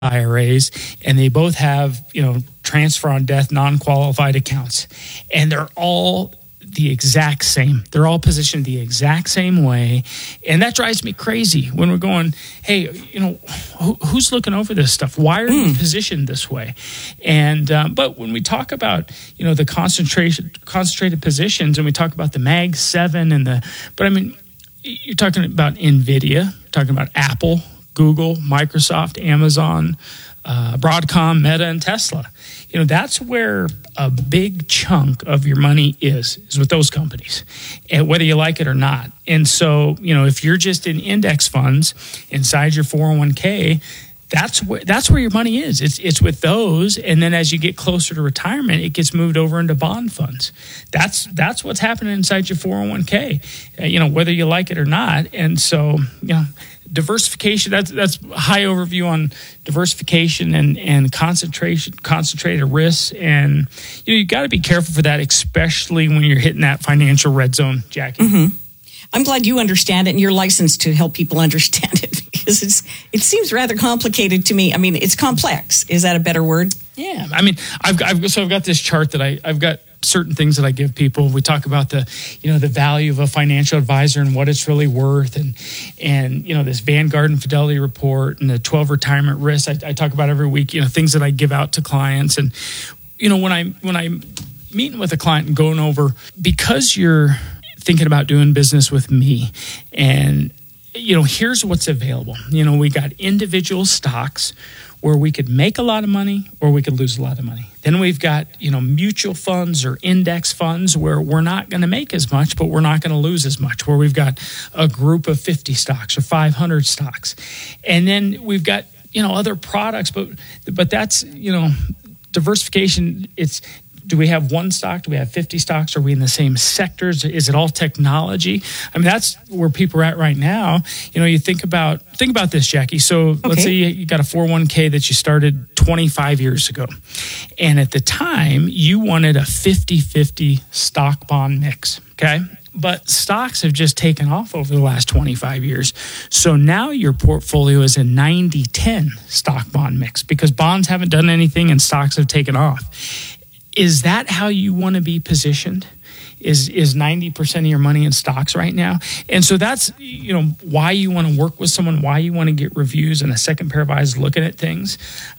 IRAs, and they both have, transfer on death, non-qualified accounts. And they're all the exact same. They're all positioned the exact same way. And that drives me crazy when we're going, hey, who's looking over this stuff? Why are you positioned this way? And but when we talk about, the concentrated positions, and we talk about the Mag 7 you're talking about NVIDIA, talking about Apple, Google, Microsoft, Amazon, Broadcom, Meta, and Tesla. That's where a big chunk of your money is with those companies, and whether you like it or not. And so, if you're just in index funds inside your 401k, that's where your money is. It's with those, and then as you get closer to retirement, it gets moved over into bond funds. That's what's happening inside your 401k, whether you like it or not. And so, diversification, that's a high overview on diversification and concentrated risks. And you got to be careful for that, especially when you're hitting that financial red zone, Jackie. Mm-hmm. I'm glad you understand it and you're licensed to help people understand it, because it seems rather complicated to me. I mean, it's complex. Is that a better word? Yeah. I mean, I've got this chart that I've got certain things that I give people. We talk about the value of a financial advisor and what it's really worth, and this Vanguard and Fidelity report and the 12 retirement risks I talk about every week. Things that I give out to clients, and when I'm meeting with a client and going over, because you're thinking about doing business with me, and here's what's available. We got individual stocks where we could make a lot of money or we could lose a lot of money. Then we've got, mutual funds or index funds where we're not going to make as much, but we're not going to lose as much, where we've got a group of 50 stocks or 500 stocks. And then we've got, other products, but that's, diversification. Do we have one stock? Do we have 50 stocks? Are we in the same sectors? Is it all technology? I mean, that's where people are at right now. You think about this, Jackie. So Let's say you got a 401k that you started 25 years ago. And at the time, you wanted a 50-50 stock bond mix, okay? But stocks have just taken off over the last 25 years. So now your portfolio is a 90-10 stock bond mix, because bonds haven't done anything and stocks have taken off. Is that how you want to be positioned? Is 90% of your money in stocks right now? And so that's, why you want to work with someone, why you want to get reviews and a second pair of eyes looking at things.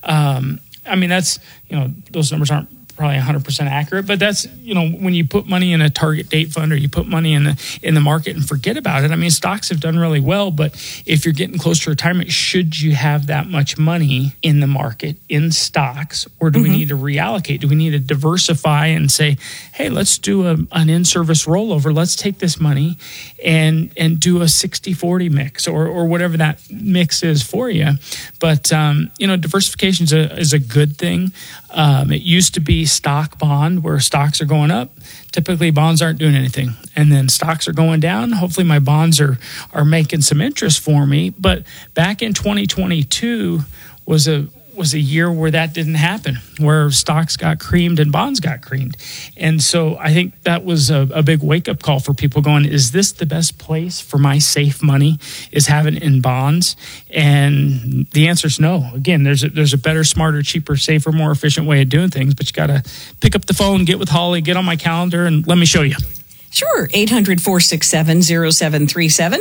That's, those numbers aren't probably 100% accurate, but that's, when you put money in a target date fund or you put money in the market and forget about it. I mean, stocks have done really well, but if you're getting close to retirement, should you have that much money in the market in stocks, or do we need to reallocate? Do we need to diversify and say, hey, let's do an in-service rollover. Let's take this money and do a 60-40 mix or whatever that mix is for you. But, diversification is a good thing. It used to be stock bond, where stocks are going up. Typically bonds aren't doing anything, and then stocks are going down. Hopefully my bonds are making some interest for me. But back in 2022 was a year where that didn't happen, where stocks got creamed and bonds got creamed. And so I think that was a big wake-up call for people going, is this the best place for my safe money, is having it in bonds? And the answer is no. Again, there's a better, smarter, cheaper, safer, more efficient way of doing things, but you got to pick up the phone, get with Holly, get on my calendar, and let me show you. Sure. 800-467-0737.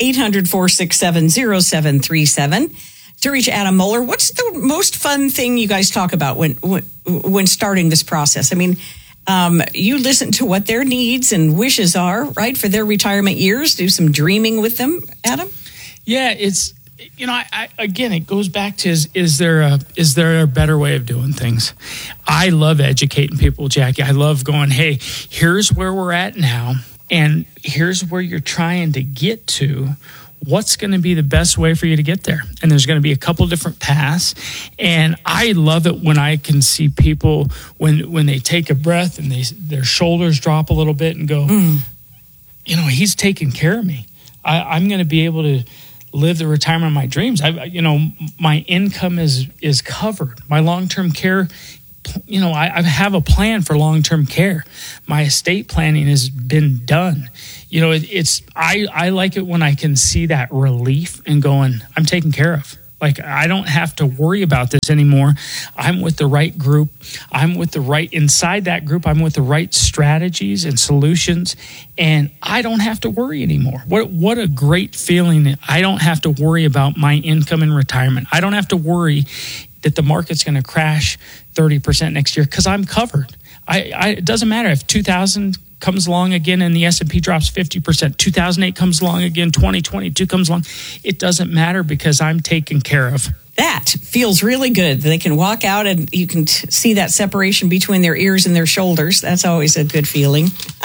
800-467-0737. To reach Adam Moeller, what's the most fun thing you guys talk about when starting this process? I mean, you listen to what their needs and wishes are, right, for their retirement years. Do some dreaming with them, Adam. Yeah, it's again, it goes back to is there a better way of doing things? I love educating people, Jackie. I love going, hey, here's where we're at now, and here's where you're trying to get to. What's going to be the best way for you to get there? And there's going to be a couple different paths. And I love it when I can see people when they take a breath and their shoulders drop a little bit and go, he's taking care of me. I'm going to be able to live the retirement of my dreams. My income is covered. My long-term care, I have a plan for long-term care. My estate planning has been done. I like it when I can see that relief and going, I'm taken care of. Like, I don't have to worry about this anymore. I'm with the right group. Inside that group, I'm with the right strategies and solutions, and I don't have to worry anymore. What a great feeling that I don't have to worry about my income in retirement. I don't have to worry that the market's going to crash 30% next year because I'm covered. It doesn't matter if 2000 comes along again and the S&P drops 50%, 2008 comes along again, 2022 comes along. It doesn't matter because I'm taken care of. That feels really good. They can walk out and you can see that separation between their ears and their shoulders. That's always a good feeling.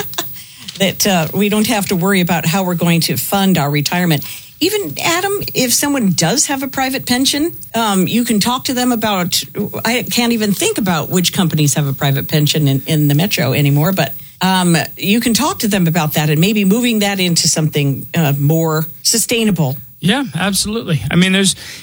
That we don't have to worry about how we're going to fund our retirement. Even, Adam, if someone does have a private pension, you can talk to them about, I can't even think about which companies have a private pension in the metro anymore, but you can talk to them about that and maybe moving that into something more sustainable. Yeah, absolutely. I mean,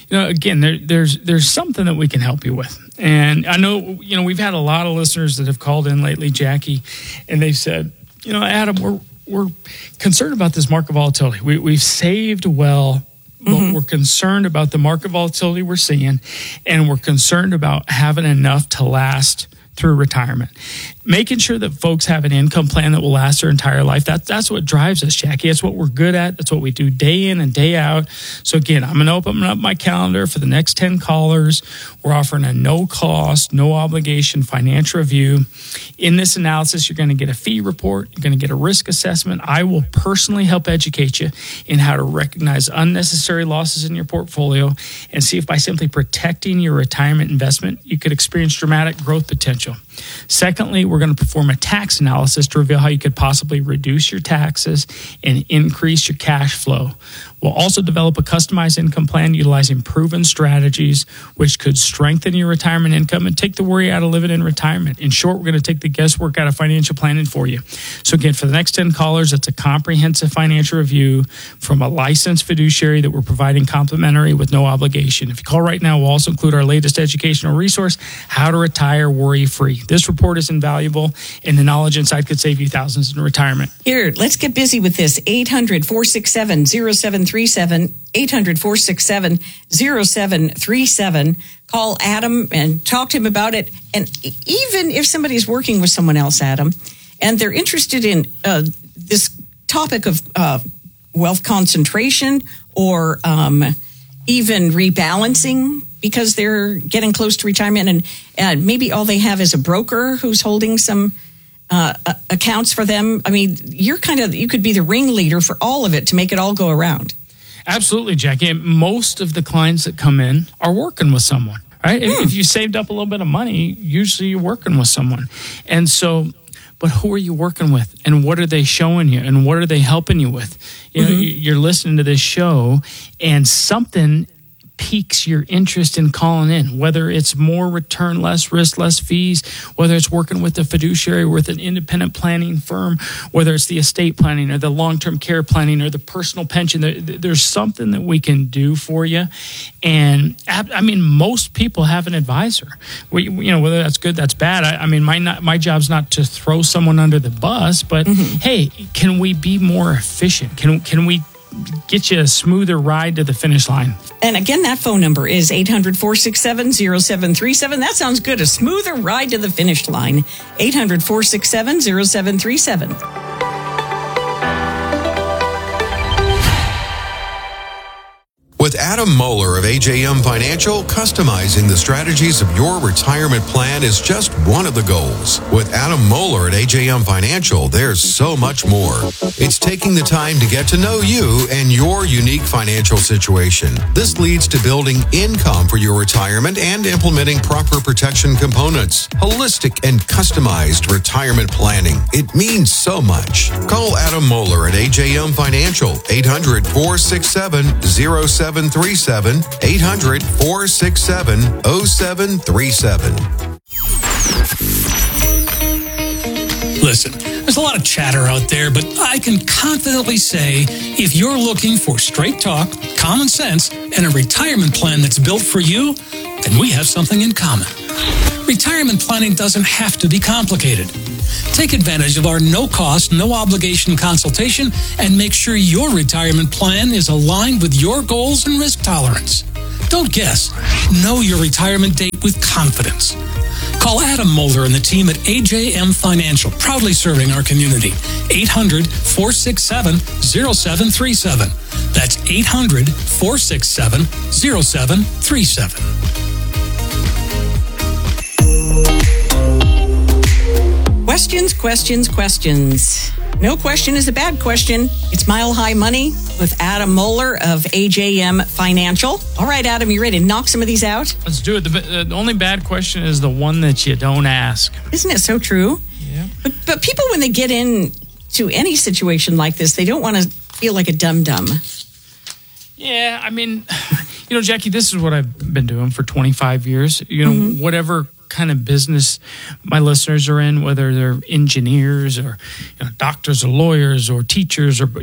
there's something that we can help you with. And I know, we've had a lot of listeners that have called in lately, Jackie, and they've said, Adam, we're concerned about this market volatility. We've saved well, but we're concerned about the market volatility we're seeing, and we're concerned about having enough to last through retirement. Making sure that folks have an income plan that will last their entire life. That's what drives us, Jackie. It's what we're good at. That's what we do day in and day out. So again, I'm going to open up my calendar for the next 10 callers. We're offering a no cost, no obligation financial review. In this analysis, you're going to get a fee report. You're going to get a risk assessment. I will personally help educate you in how to recognize unnecessary losses in your portfolio and see if by simply protecting your retirement investment, you could experience dramatic growth potential. Secondly, we're going to perform a tax analysis to reveal how you could possibly reduce your taxes and increase your cash flow. We'll also develop a customized income plan utilizing proven strategies which could strengthen your retirement income and take the worry out of living in retirement. In short, we're going to take the guesswork out of financial planning for you. So again, for the next 10 callers, it's a comprehensive financial review from a licensed fiduciary that we're providing complimentary with no obligation. If you call right now, we'll also include our latest educational resource, How to Retire Worry-Free. This report is invaluable, and the knowledge inside could save you thousands in retirement. Here, let's get busy with this. 800-467-0737. 800-467-0737. Call Adam and talk to him about it. And even if somebody's working with someone else, Adam, and they're interested in this topic of wealth concentration or even rebalancing because they're getting close to retirement and maybe all they have is a broker who's holding some accounts for them. I mean, you could be the ringleader for all of it to make it all go around. Absolutely, Jackie. And most of the clients that come in are working with someone, right? If you saved up a little bit of money, usually you're working with someone. And so, but who are you working with? And what are they showing you? And what are they helping you with? You know, you're listening to this show and something piques your interest in calling in, whether it's more return, less risk, less fees, whether it's working with a fiduciary, with an independent planning firm, whether it's the estate planning or the long-term care planning or the personal pension. There's something that we can do for you. And I mean, most people have an advisor. Whether that's good, that's bad. I mean, my job's not to throw someone under the bus, but hey, can we be more efficient? Can we get you a smoother ride to the finish line? And again, that phone number is 800-467-0737. That sounds good. A smoother ride to the finish line. 800-467-0737. With Adam Moeller of AJM Financial, customizing the strategies of your retirement plan is just one of the goals. With Adam Moeller at AJM Financial, there's so much more. It's taking the time to get to know you and your unique financial situation. This leads to building income for your retirement and implementing proper protection components. Holistic and customized retirement planning. It means so much. Call Adam Moeller at AJM Financial, 800-467-0737, 800-467-0737. Listen, there's a lot of chatter out there, but I can confidently say if you're looking for straight talk, common sense, and a retirement plan that's built for you, then we have something in common. Retirement planning doesn't have to be complicated. Take advantage of our no-cost, no-obligation consultation and make sure your retirement plan is aligned with your goals and risk tolerance. Don't guess. Know your retirement date with confidence. Call Adam Moeller and the team at AJM Financial, proudly serving our community. 800-467-0737. That's 800-467-0737. Questions. No question is a bad question. It's Mile High Money with Adam Moeller of AJM Financial. All right, Adam, you ready to knock some of these out? Let's do it. The only bad question is the one that you don't ask. Isn't it so true? Yeah. But people, when they get into any situation like this, they don't want to feel like a dum-dum. Yeah, I mean, Jackie, this is what I've been doing for 25 years. Whatever kind of business my listeners are in, whether they're engineers or doctors or lawyers or teachers or,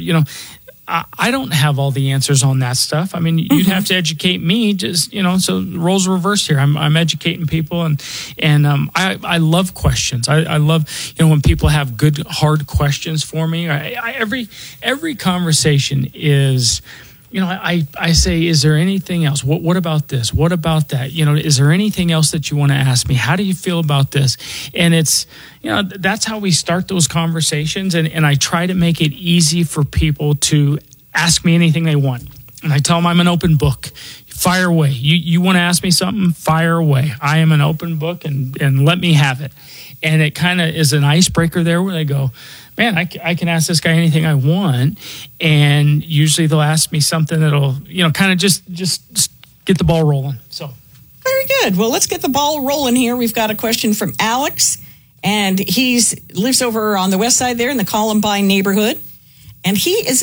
I don't have all the answers on that stuff. I mean, you'd have to educate me. Just so roles reversed here. I'm educating people, and I love questions. I love when people have good hard questions for me. Every conversation is. I say, is there anything else? What about this? What about that? Is there anything else that you want to ask me? How do you feel about this? And it's, that's how we start those conversations. And I try to make it easy for people to ask me anything they want. And I tell them I'm an open book. Fire away. You want to ask me something? Fire away. I am an open book and let me have it. And it kind of is an icebreaker there where they go, man, I can ask this guy anything I want. And usually they'll ask me something that'll, kind of just get the ball rolling. So very good. Well, let's get the ball rolling here. We've got a question from Alex, and he lives over on the west side there in the Columbine neighborhood. And he is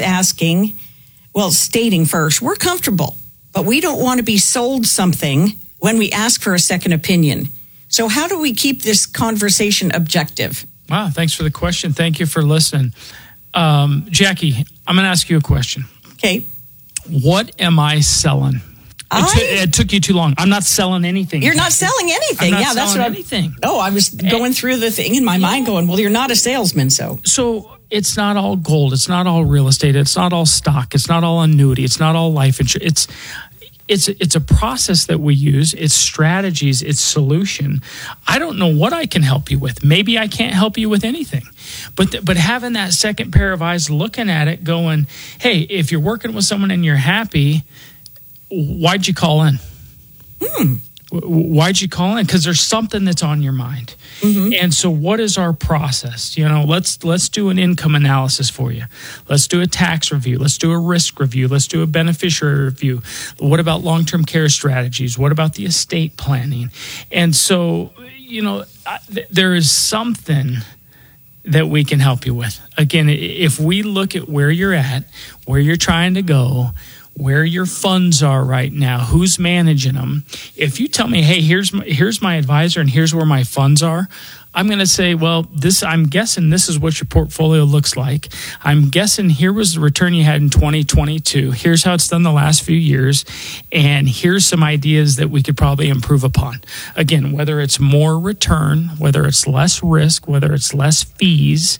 stating first, we're comfortable, but we don't want to be sold something when we ask for a second opinion. So how do we keep this conversation objective? Wow, thanks for the question. Thank you for listening. Jackie, I'm going to ask you a question. Okay. What am I selling? It took you too long. I'm not selling anything. You're not selling anything. I'm not selling anything. I was going through the thing in my mind going, well, you're not a salesman, so. So it's not all gold. It's not all real estate. It's not all stock. It's not all annuity. It's not all life insurance. It's a process that we use. It's strategies. It's solution. I don't know what I can help you with. Maybe I can't help you with anything. But having that second pair of eyes looking at it going, hey, if you're working with someone and you're happy, why'd you call in? Why'd you call in? Because there's something that's on your mind. Mm-hmm. And so what is our process? Let's do an income analysis for you. Let's do a tax review. Let's do a risk review. Let's do a beneficiary review. What about long-term care strategies? What about the estate planning? And so, there is something that we can help you with. Again, if we look at where you're at, where you're trying to go, where your funds are right now, who's managing them. If you tell me, hey, here's my advisor and here's where my funds are, I'm going to say, well, I'm guessing this is what your portfolio looks like. I'm guessing here was the return you had in 2022. Here's how it's done the last few years. And here's some ideas that we could probably improve upon. Again, whether it's more return, whether it's less risk, whether it's less fees,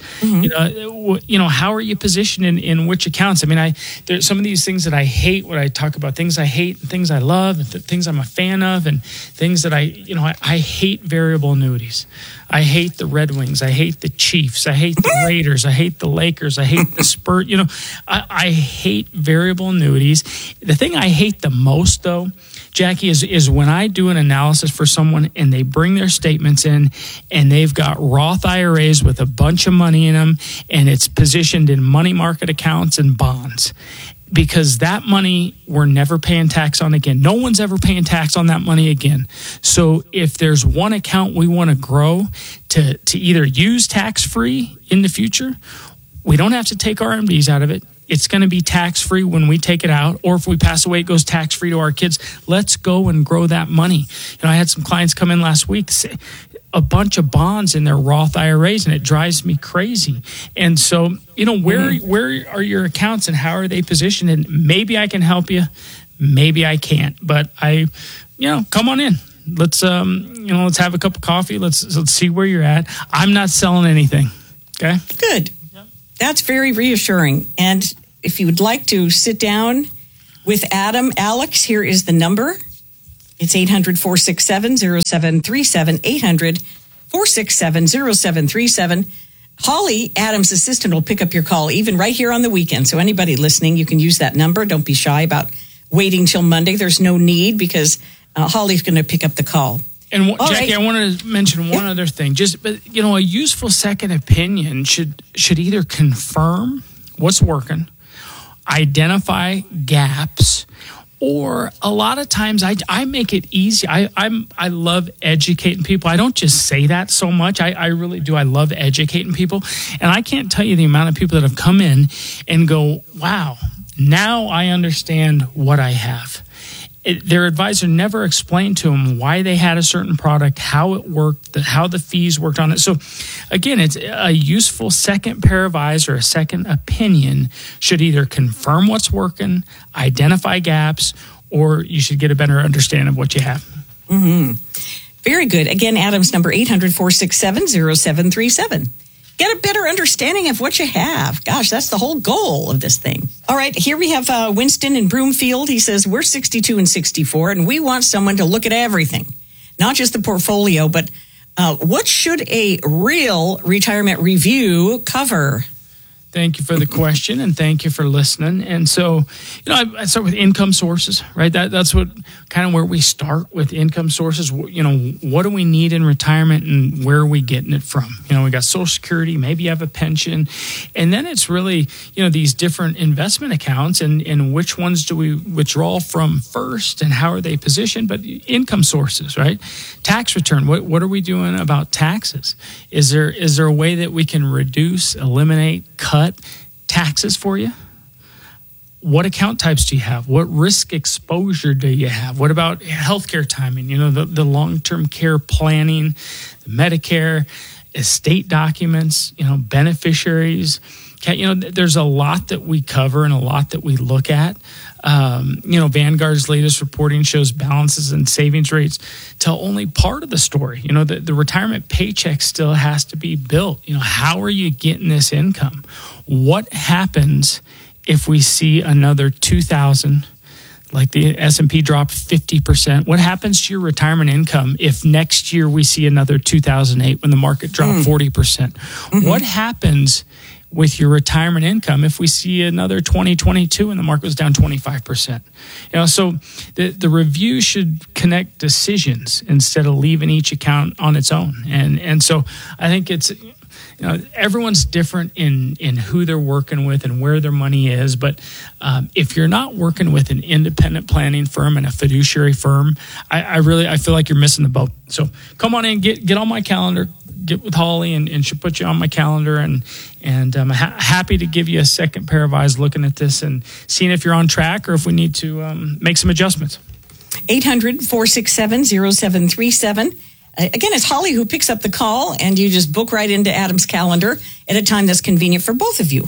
how are you positioned in which accounts? I mean, there's some of these things that I hate when I talk about things I hate and things I love and things I'm a fan of and things that I hate variable annuities. I hate the Red Wings. I hate the Chiefs. I hate the Raiders. I hate the Lakers. I hate the Spurs. I hate variable annuities. The thing I hate the most, though, Jackie, is when I do an analysis for someone and they bring their statements in and they've got Roth IRAs with a bunch of money in them and it's positioned in money market accounts and bonds. Because that money we're never paying tax on again. No one's ever paying tax on that money again. So if there's one account we want to grow to either use tax-free in the future, we don't have to take RMDs out of it. It's going to be tax-free when we take it out, or if we pass away, it goes tax-free to our kids. Let's go and grow that money. I had some clients come in last week, say a bunch of bonds in their Roth IRAs, and it drives me crazy. And so, where are your accounts and how are they positioned? And maybe I can help you, maybe I can't. But come on in. Let's let's have a cup of coffee. Let's see where you're at. I'm not selling anything. Okay. Good. That's very reassuring. And if you would like to sit down with Adam, Alex, here is the number. It's 800-467-0737, 800-467-0737. Holly, Adam's assistant, will pick up your call even right here on the weekend. So anybody listening, you can use that number. Don't be shy about waiting till Monday. There's no need because Holly's going to pick up the call. And Jackie, I wanted to mention one other thing. A useful second opinion should either confirm what's working, identify gaps, or a lot of times I make it easy. I love educating people. I don't just say that so much. I really do. I love educating people. And I can't tell you the amount of people that have come in and go, wow, now I understand what I have. Their advisor never explained to them why they had a certain product, how it worked, how the fees worked on it. So, again, it's a useful second pair of eyes or a second opinion should either confirm what's working, identify gaps, or you should get a better understanding of what you have. Mm-hmm. Very good. Again, Adam's number 800-467-0737. Get a better understanding of what you have. Gosh, that's the whole goal of this thing. All right, here we have Winston in Broomfield. He says, we're 62 and 64, and we want someone to look at everything, not just the portfolio, but what should a real retirement review cover? Thank you for the question, and thank you for listening. And so, I start with income sources, right? That's what kind of where we start with income sources. What do we need in retirement, and where are we getting it from? We got Social Security, maybe you have a pension, and then it's really, these different investment accounts, and which ones do we withdraw from first, and how are they positioned? But income sources, right? Tax return. What are we doing about taxes? Is there a way that we can reduce, eliminate, cut taxes for you? What account types do you have? What risk exposure do you have? What about healthcare timing? The long-term care planning, the Medicare, estate documents, beneficiaries. There's a lot that we cover and a lot that we look at. Vanguard's latest reporting shows balances and savings rates tell only part of the story. The retirement paycheck still has to be built. How are you getting this income? What happens if we see another 2,000, like the S&P dropped 50%? What happens to your retirement income if next year we see another 2008 when the market dropped 40%? Mm-hmm. What happens with your retirement income if we see another 2022 and the market was down 25%? So the review should connect decisions instead of leaving each account on its own. And so I think it's, everyone's different in who they're working with and where their money is. But if you're not working with an independent planning firm and a fiduciary firm, I feel like you're missing the boat. So come on in, get on my calendar, get with Holly, and she'll put you on my calendar. And I'm happy to give you a second pair of eyes looking at this and seeing if you're on track or if we need to make some adjustments. 800-467-0737. Again, it's Holly who picks up the call, and you just book right into Adam's calendar at a time that's convenient for both of you.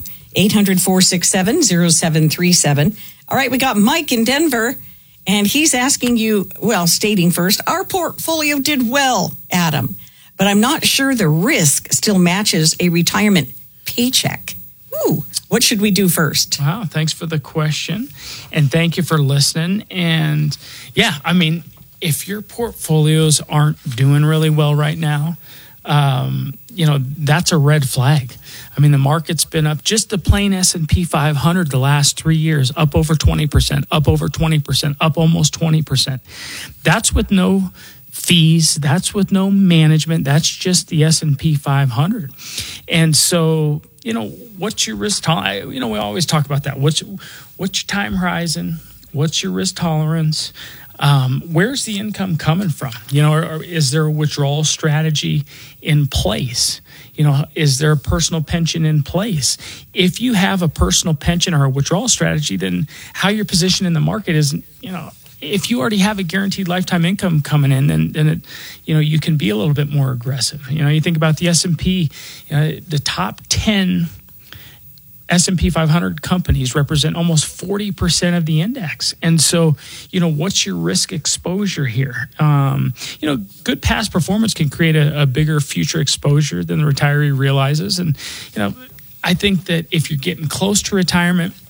800-467-0737. All right, we got Mike in Denver, and he's asking you, stating first, our portfolio did well, Adam, but I'm not sure the risk still matches a retirement paycheck. Ooh, what should we do first? Wow, thanks for the question, and thank you for listening. And if your portfolios aren't doing really well right now, that's a red flag. The market's been up, just the plain S&P 500 the last 3 years, up over 20%, up over 20%, up almost 20%. That's with no fees. That's with no management. That's just the S&P 500. And so, what's your risk tolerance? We always talk about that. What's your time horizon? What's your risk tolerance? Where's the income coming from? Or is there a withdrawal strategy in place? Is there a personal pension in place? If you have a personal pension or a withdrawal strategy, then how you're positioned in the market is, if you already have a guaranteed lifetime income coming in, then you can be a little bit more aggressive. You think about the S&P, the top 10 S&P 500 companies represent almost 40% of the index. And so, what's your risk exposure here? Good past performance can create a bigger future exposure than the retiree realizes. And, I think that if you're getting close to retirement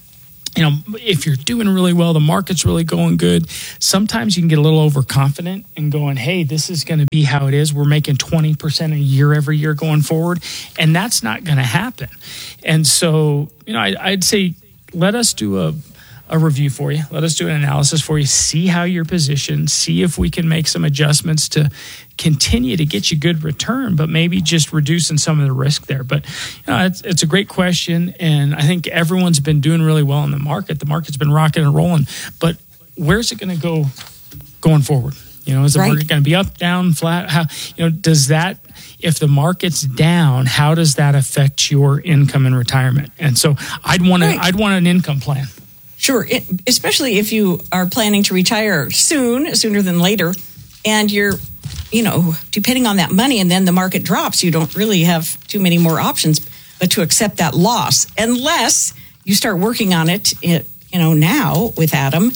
if you're doing really well, the market's really going good, sometimes you can get a little overconfident and going, hey, this is going to be how it is. We're making 20% a year every year going forward. And that's not going to happen. And so, I'd say let us do a review for you. Let us do an analysis for you, see how you're positioned, see if we can make some adjustments to continue to get you good return, but maybe just reducing some of the risk there. But it's a great question, and I think everyone's been doing really well in the market. The market's been rocking and rolling, but where's it going to go going forward? Is the market going to be up, down, flat? How does that? If the market's down, how does that affect your income in retirement? And so I'd want an income plan. Sure, especially if you are planning to retire sooner than later, and you're, depending on that money, and then the market drops, you don't really have too many more options but to accept that loss, unless you start working on it, now with Adam.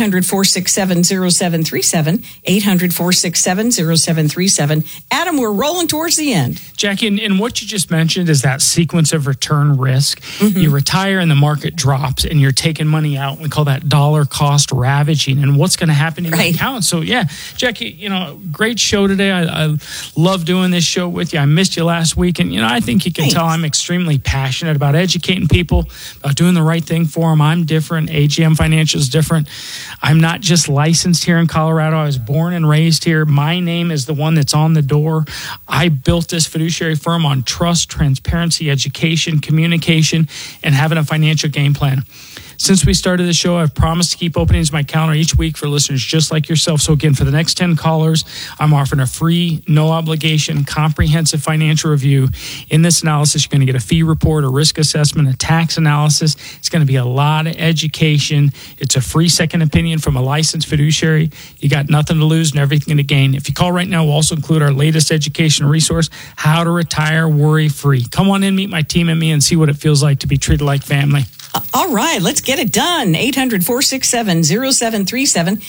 800-467-0737, 800-467-0737. Adam, we're rolling towards the end. Jackie, and what you just mentioned is that sequence of return risk. Mm-hmm. You retire and the market drops and you're taking money out. We call that dollar cost ravaging, and what's going to happen to your account. So yeah, Jackie, great show today. I love doing this show with you. I missed you last week, and I think you can tell I'm extremely passionate about educating people, about doing the right thing for them. I'm different. AGM Financial is different. I'm not just licensed here in Colorado. I was born and raised here. My name is the one that's on the door. I built this fiduciary firm on trust, transparency, education, communication, and having a financial game plan. Since we started the show, I've promised to keep openings in my calendar each week for listeners just like yourself. So again, for the next 10 callers, I'm offering a free, no obligation, comprehensive financial review. In this analysis, you're going to get a fee report, a risk assessment, a tax analysis. It's going to be a lot of education. It's a free second opinion from a licensed fiduciary. You got nothing to lose and everything to gain. If you call right now, we'll also include our latest educational resource, How to Retire Worry-Free. Come on in, meet my team and me, and see what it feels like to be treated like family. All right, let's get it done. 800-467-0737,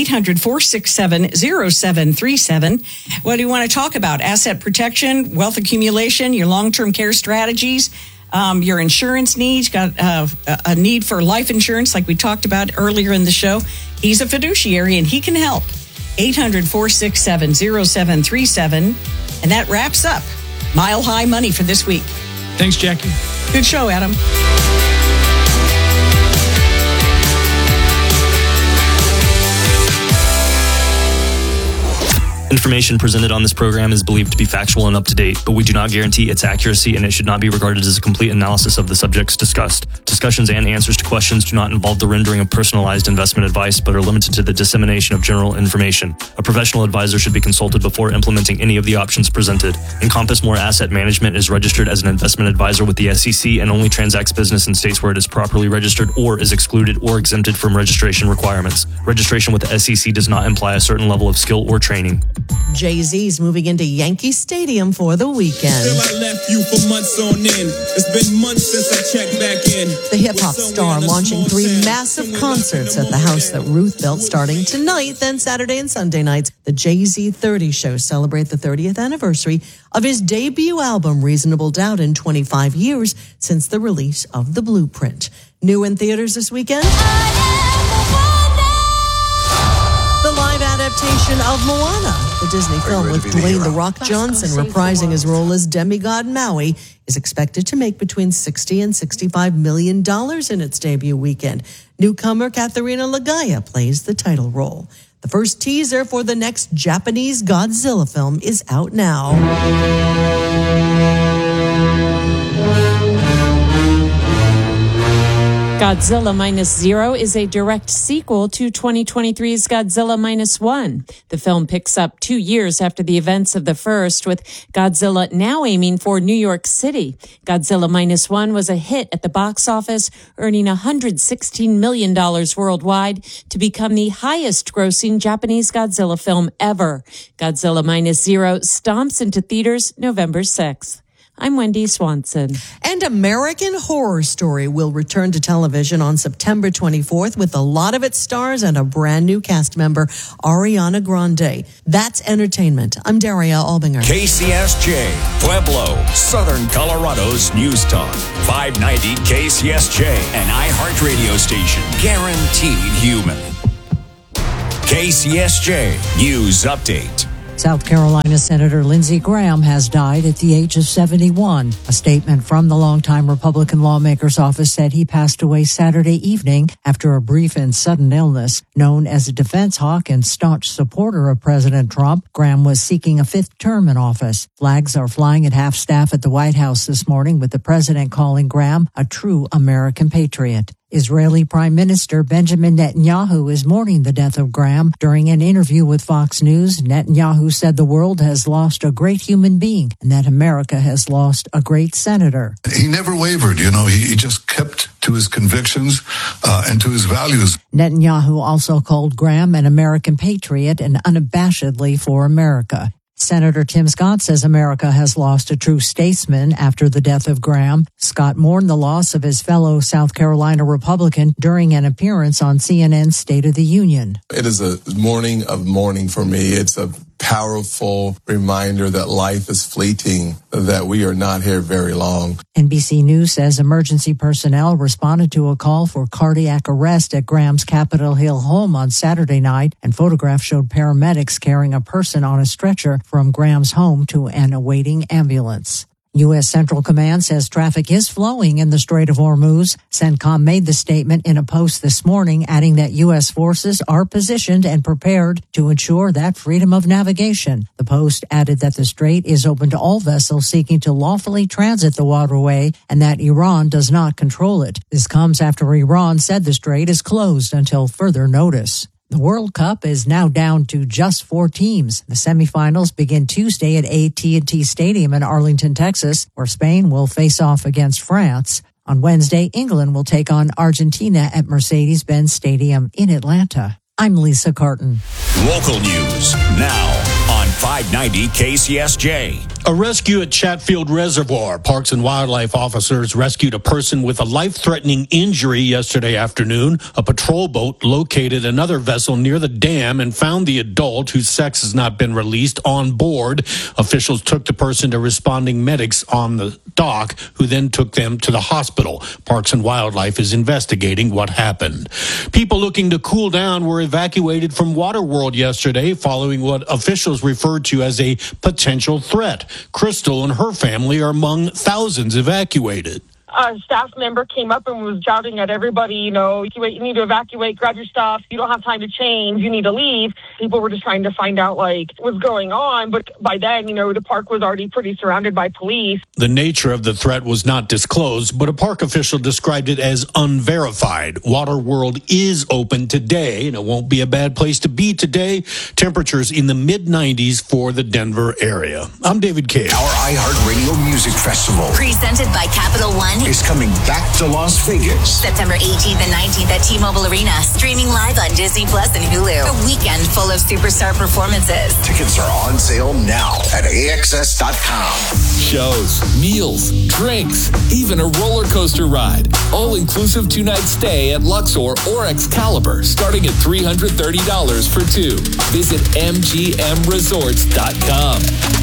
800-467-0737. What do you want to talk about? Asset protection, wealth accumulation, your long-term care strategies, your insurance needs. Got a need for life insurance like we talked about earlier in the show. He's a fiduciary and he can help. 800-467-0737. And that wraps up Mile High Money for this week. Thanks, Jackie. Good show, Adam. Information presented on this program is believed to be factual and up to date, but we do not guarantee its accuracy, and it should not be regarded as a complete analysis of the subjects discussed. Discussions and answers to questions do not involve the rendering of personalized investment advice, but are limited to the dissemination of general information. A professional advisor should be consulted before implementing any of the options presented. Encompass More Asset Management is registered as an investment advisor with the SEC and only transacts business in states where it is properly registered or is excluded or exempted from registration requirements. Registration with the SEC does not imply a certain level of skill or training. Jay-Z's moving into Yankee Stadium for the weekend. Still I left you for months on end. It's been months since I checked back in. The hip-hop star launching 3 massive concerts at the house that Ruth built starting tonight, then Saturday and Sunday nights. The Jay-Z 30 show celebrate the 30th anniversary of his debut album, Reasonable Doubt, in 25 years since the release of The Blueprint. New in theaters this weekend, the live adaptation of Moana. The Disney film with Dwayne "The Rock" Johnson reprising his role as demigod Maui is expected to make between $60 and $65 million in its debut weekend. Newcomer Katharina Lagaya plays the title role. The first teaser for the next Japanese Godzilla film is out now. Godzilla Minus Zero is a direct sequel to 2023's Godzilla Minus One. The film picks up 2 years after the events of the first, with Godzilla now aiming for New York City. Godzilla Minus One was a hit at the box office, earning $116 million worldwide to become the highest-grossing Japanese Godzilla film ever. Godzilla Minus Zero stomps into theaters November 6th. I'm Wendy Swanson. And American Horror Story will return to television on September 24th with a lot of its stars and a brand new cast member, Ariana Grande. That's entertainment. I'm Daria Albinger. KCSJ, Pueblo, Southern Colorado's News Talk. 590 KCSJ, an iHeartRadio station, guaranteed human. KCSJ News Update. South Carolina Senator Lindsey Graham has died at the age of 71. A statement from the longtime Republican lawmaker's office said he passed away Saturday evening after a brief and sudden illness. Known as a defense hawk and staunch supporter of President Trump, Graham was seeking a fifth term in office. Flags are flying at half-staff at the White House this morning, with the president calling Graham a true American patriot. Israeli Prime Minister Benjamin Netanyahu is mourning the death of Graham. During an interview with Fox News, Netanyahu said the world has lost a great human being and that America has lost a great senator. He never wavered, he just kept to his convictions and to his values. Netanyahu also called Graham an American patriot and unabashedly for America. Senator Tim Scott says America has lost a true statesman after the death of Graham. Scott mourned the loss of his fellow South Carolina Republican during an appearance on CNN's State of the Union. It is a morning of mourning for me. It's a powerful reminder that life is fleeting, that we are not here very long. NBC News says emergency personnel responded to a call for cardiac arrest at Graham's Capitol Hill home on Saturday night, and photographs showed paramedics carrying a person on a stretcher from Graham's home to an awaiting ambulance. U.S. Central Command says traffic is flowing in the Strait of Hormuz. CENTCOM made the statement in a post this morning, adding that U.S. forces are positioned and prepared to ensure that freedom of navigation. The post added that the strait is open to all vessels seeking to lawfully transit the waterway and that Iran does not control it. This comes after Iran said the strait is closed until further notice. The World Cup is now down to just 4 teams. The semifinals begin Tuesday at AT&T Stadium in Arlington, Texas, where Spain will face off against France. On Wednesday, England will take on Argentina at Mercedes-Benz Stadium in Atlanta. I'm Lisa Carton. Local news now on 590 KCSJ. A rescue at Chatfield Reservoir. Parks and Wildlife officers rescued a person with a life-threatening injury yesterday afternoon. A patrol boat located another vessel near the dam and found the adult, whose sex has not been released, on board. Officials took the person to responding medics on the dock, who then took them to the hospital. Parks and Wildlife is investigating what happened. People looking to cool down were evacuated from Waterworld yesterday following what officials referred to as a potential threat. Crystal and her family are among thousands evacuated. A staff member came up and was shouting at everybody, you need to evacuate, grab your stuff. You don't have time to change. You need to leave. People were just trying to find out, what's going on. But by then, the park was already pretty surrounded by police. The nature of the threat was not disclosed, but a park official described it as unverified. Waterworld is open today, and it won't be a bad place to be today. Temperatures in the mid-90s for the Denver area. I'm David Cage. Our iHeartRadio Music Festival, presented by Capital One, is coming back to Las Vegas. September 18th and 19th at T-Mobile Arena. Streaming live on Disney Plus and Hulu. A weekend full of superstar performances. Tickets are on sale now at AXS.com. Shows, meals, drinks, even a roller coaster ride. All-inclusive 2-night stay at Luxor or Excalibur, starting at $330 for 2. Visit MGMResorts.com.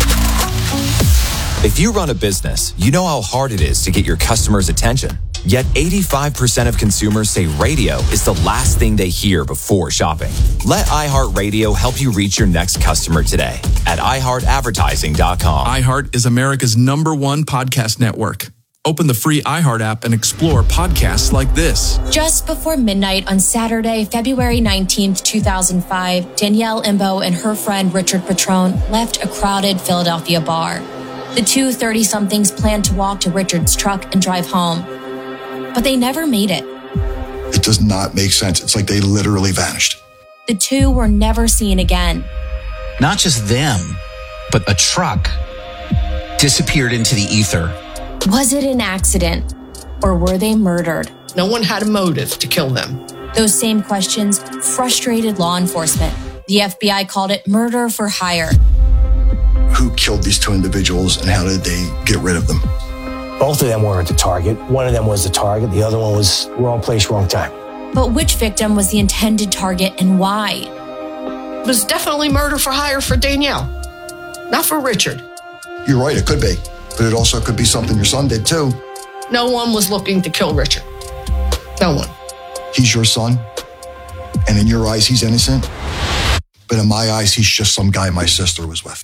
If you run a business, you know how hard it is to get your customers' attention. Yet 85% of consumers say radio is the last thing they hear before shopping. Let iHeartRadio help you reach your next customer today at iHeartAdvertising.com. iHeart is America's #1 podcast network. Open the free iHeart app and explore podcasts like this. Just before midnight on Saturday, February 19th, 2005, Danielle Imbo and her friend Richard Petrone left a crowded Philadelphia bar. The two 30-somethings planned to walk to Richard's truck and drive home, but they never made it. It does not make sense. It's like they literally vanished. The two were never seen again. Not just them, but a truck disappeared into the ether. Was it an accident, or were they murdered? No one had a motive to kill them. Those same questions frustrated law enforcement. The FBI called it murder for hire. who killed these two individuals and how did they get rid of them? Both of them weren't the target. One of them was the target. The other one was wrong place, wrong time. But which victim was the intended target and why? It was definitely murder for hire for Danielle, not for Richard. You're right, it could be. But it also could be something your son did too. No one was looking to kill Richard. No one. He's your son, and in your eyes, he's innocent. But in my eyes, he's just some guy my sister was with.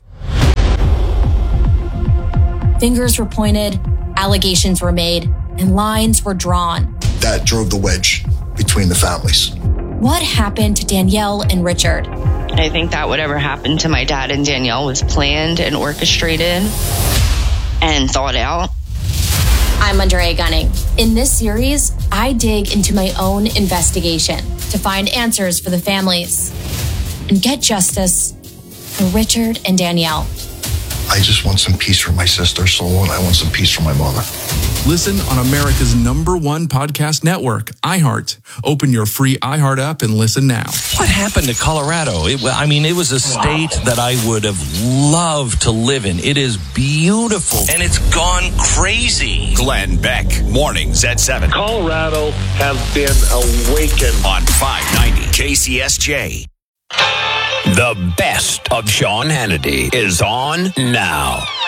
Fingers were pointed, allegations were made, and lines were drawn. That drove the wedge between the families. What happened to Danielle and Richard? I think that whatever happened to my dad and Danielle was planned and orchestrated and thought out. I'm Andrea Gunning. In this series, I dig into my own investigation to find answers for the families and get justice for Richard and Danielle. I just want some peace for my sister, Soul, and I want some peace for my mother. Listen on America's #1 podcast network, iHeart. Open your free iHeart app and listen now. What happened to Colorado? It was a state that I would have loved to live in. It is beautiful, and it's gone crazy. Glenn Beck, mornings at 7. Colorado has been awakened. On 590 KCSJ. The best of Sean Hannity is on now.